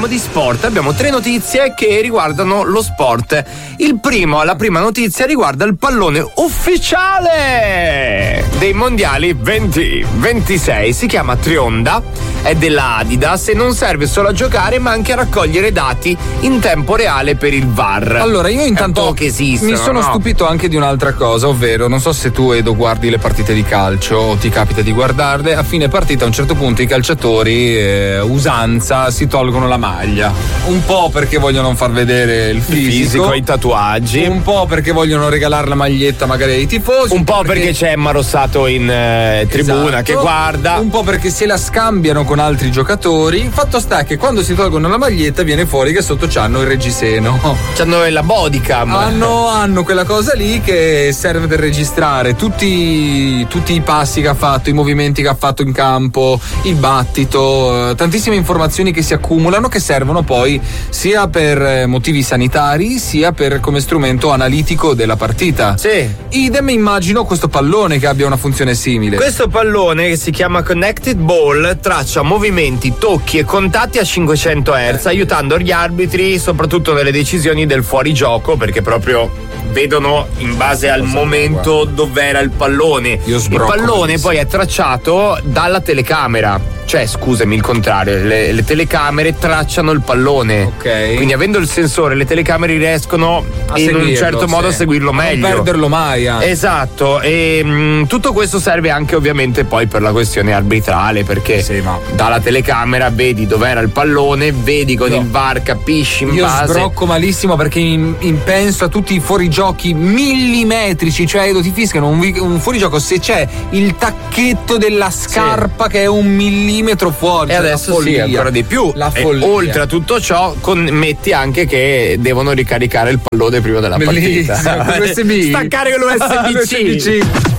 parliamo di sport. Abbiamo 3 notizie che riguardano lo sport. La prima notizia riguarda il pallone ufficiale dei mondiali 2026. Si chiama Trionda, è della Adidas e non serve solo a giocare ma anche a raccogliere dati in tempo reale per il VAR. Allora, io intanto che esistono, mi sono stupito anche di un'altra cosa, ovvero, non so se tu, Edo, guardi le partite di calcio o ti capita di guardarle. A fine partita a un certo punto i calciatori, usanza, si tolgono la maglia, un po' perché vogliono far vedere il fisico, i tatuaggi, un po' perché vogliono regalare la maglietta magari ai tifosi, un po' perché c'è Emma Rossato in tribuna, esatto, che guarda, un po' perché se la scambiano con altri giocatori. Fatto sta che quando si tolgono la maglietta viene fuori che sotto c'hanno il reggiseno, c'hanno la bodycam, hanno quella cosa lì che serve per registrare tutti i passi che ha fatto, i movimenti che ha fatto in campo, il battito, tantissime informazioni che si accumulano, che servono poi sia per motivi sanitari sia per come strumento analitico della partita. Sì. Idem, immagino questo pallone che abbia una funzione simile. Questo pallone, che si chiama Connected Ball, traccia movimenti, tocchi e contatti a 500 Hz, aiutando gli arbitri soprattutto nelle decisioni del fuorigioco, perché proprio vedono in base al momento dov'era il pallone. Il pallone poi è tracciato dalla telecamera. Cioè, scusami, il contrario, le telecamere tracciano il pallone. Ok. Quindi avendo il sensore, le telecamere riescono in un certo modo a seguirlo meglio. Non perderlo mai. Esatto. E tutto questo serve anche ovviamente poi per la questione arbitrale, perché dalla telecamera vedi dov'era il pallone, vedi con il VAR, capisci in base. Io sbrocco malissimo perché penso a tutti i fuorigiochi millimetrici, cioè ti fischiano un fuorigioco se c'è il tacchetto della scarpa che è un millimetro fuori. E adesso ancora di più. Oltre a tutto ciò, metti anche che devono ricaricare il pallone prima della partita. USB. Staccare con l'USB-C.